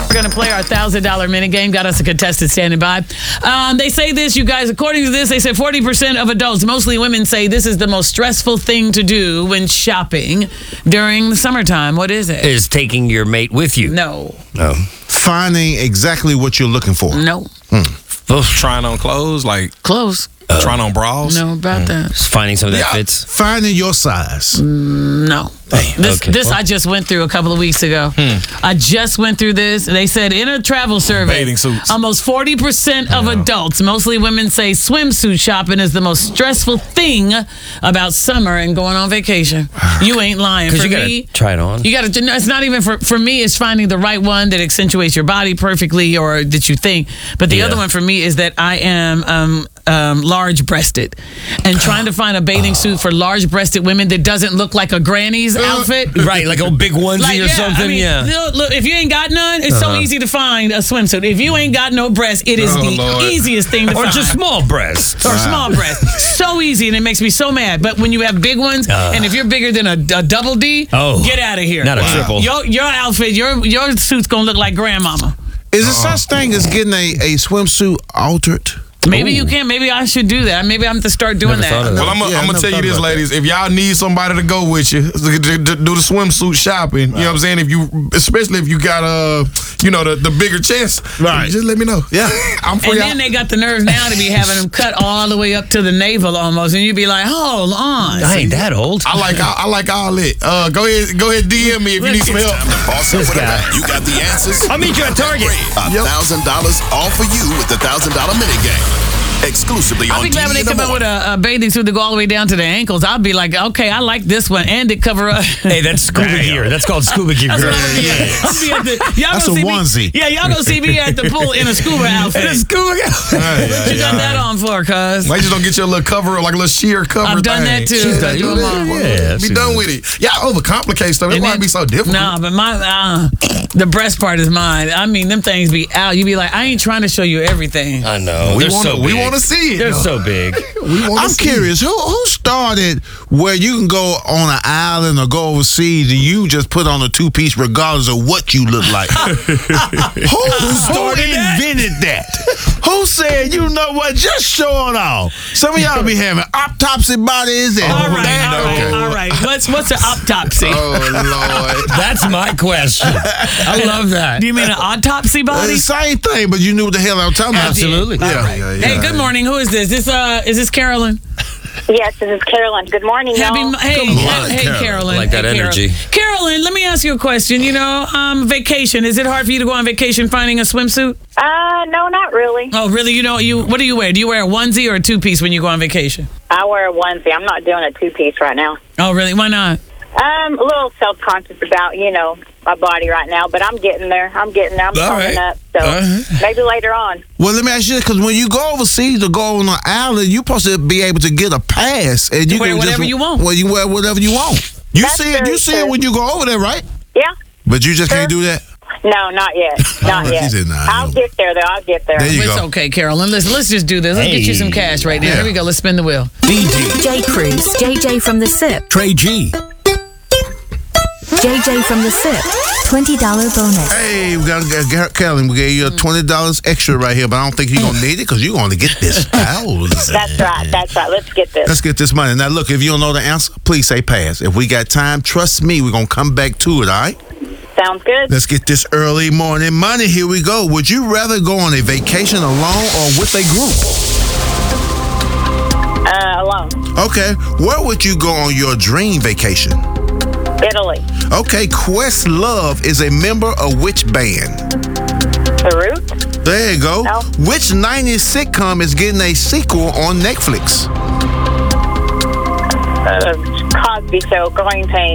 We're going to play our $1,000 minute game. Got us a contestant standing by. They say this, you guys, according to this, they said 40% of adults, mostly women, say this is the most stressful thing to do when shopping during the summertime. What is it? Is taking your mate with you. No. No. Finding exactly what you're looking for. No. Trying on clothes, like Close. trying on bras. No, about that. Just finding something that fits. Finding your size. No. This I just went through a couple of weeks ago. I just went through this. They said in a travel survey, Bathing suits. almost 40% of adults, mostly women, say swimsuit shopping is the most stressful thing about summer and going on vacation. You ain't lying. Because For you got me, to try it on. you got to. It's not even for me. It's finding the right one that accentuates your body perfectly, or that you think. But the other one for me is that I am large-breasted, and trying to find a bathing suit for large-breasted women that doesn't look like a granny's outfit. Right, like a big onesie or something. I mean, look, if you ain't got none, it's so easy to find a swimsuit. If you ain't got no breasts, it is the easiest thing to find. Or just small breasts. Or small breasts. So easy, and it makes me so mad. But when you have big ones, and if you're bigger than a double D, get out of here. Not a triple. Your outfit, your suit's gonna look like grandmama. Is there such thing as getting a swimsuit altered? Maybe you can. Maybe I should do that. Maybe I'm going to start doing Never thought of that. that. Well, I'm gonna tell you this, about ladies. If y'all need somebody to go with you to do the swimsuit shopping, you know what I'm saying? Especially if you got the bigger chest, just let me know. Yeah, I'm for And y'all. then they got the nerve now to be having them cut all the way up to the navel almost, and you'd be like, hold on. I ain't that old. I like all it. Go ahead, DM me if you need some help. Boss up This with a guy. bet. You got the answers. I'll meet you at Target. $1,000 all for you with the $1,000 minute game. Exclusively I'll on be glad when they TV in the come up with morning. a bathing suit to go all the way down to the ankles. I'll be like, okay, I like this one, and it cover up. Hey, that's scuba gear. That's called scuba gear. That's what I'm gonna be at. I'll be at the, y'all That's gonna a see me- onesie. Yeah, y'all gonna see me at the pool in a scuba outfit. Scuba gear. What you got that on for, cuz? Why you just don't get your little cover, like a little sheer cover I've done thing? that too. She's done- I do them all. Yeah, Be done with it. Y'all overcomplicate stuff. It And might then- be so difficult. Nah, but the breast part is mine. I mean, them things be out. You be like, I ain't trying to show you everything. I know. we They're want to see it. They're though. so big. We wanna I'm see curious, who started where you can go on an island or go overseas and you just put on a two-piece regardless of what you look like? Who invented that? Who said, you know what, just show it off? Some of y'all be having autopsy bodies and All right, that. all right. What's an autopsy? Oh Lord. That's my question. I love that. Do you mean an autopsy body? It's the same thing, but you knew what the hell I'm talking about. Absolutely. Yeah. Hey, good morning. Who is this? Is this Carolyn? Yes, this is Carolyn. Good morning, y'all. Hey, Carolyn. Like that Hey, energy. Carolyn, let me ask you a question. Vacation. Is it hard for you to go on vacation finding a swimsuit? No, not really. Oh, really? What do you wear? Do you wear a onesie or a two-piece when you go on vacation? I wear a onesie. I'm not doing a two-piece right now. Oh, really? Why not? I'm a little self-conscious about, my body right now, but I'm getting there. I'm coming up. So maybe later on. Well, let me ask you this, because when you go overseas to go on an island, you're supposed to be able to get a pass. And you wear can whatever you want. Well, you wear whatever you want. You That's see it very when true. you go over there, right? Yeah. But you just can't do that? No, not yet. Not He yet. said nah, I'll no. get there, though. I'll get there. There you It's go. okay, Carolyn. Let's just do this. Let's get you some cash right now. Yeah. Here we go. Let's spin the wheel. J. Cruz, JJ from the SIP, Trey G. JJ from the SIP, $20 bonus. Hey, we got Carolyn. We gave you $20 extra right here, but I don't think you're going to need it because you're going to get this $1,000. That's right. That's right. Let's get this. Let's get this money. Now, look, if you don't know the answer, please say pass. If we got time, trust me, we're going to come back to it, all right? Sounds good. Let's get this early morning money. Here we go. Would you rather go on a vacation alone or with a group? Alone. Okay. Where would you go on your dream vacation? Italy. Okay. Questlove is a member of which band? The Root. There you go. No. Which 90s sitcom is getting a sequel on Netflix? Cosby Show. Growing Pains.